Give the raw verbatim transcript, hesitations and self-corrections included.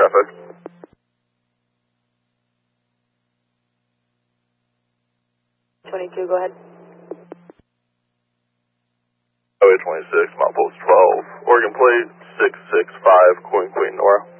traffic. twenty-two, go ahead. Highway twenty-six, Mount Post twelve, Oregon plate six six five, Queen Queen Nora.